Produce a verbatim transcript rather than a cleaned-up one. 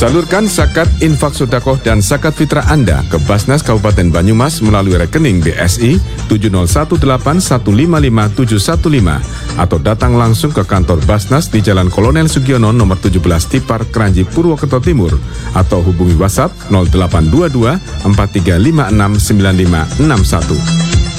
Salurkan zakat, infak sedekah dan zakat fitrah Anda ke Basnas Kabupaten Banyumas melalui rekening B S I tujuh nol satu delapan satu lima lima tujuh satu lima atau datang langsung ke kantor Basnas di Jalan Kolonel Sugiono nomor tujuh belas Tipar, Kranji, Purwokerto Timur atau hubungi WhatsApp nol delapan dua dua empat tiga lima enam sembilan lima enam satu.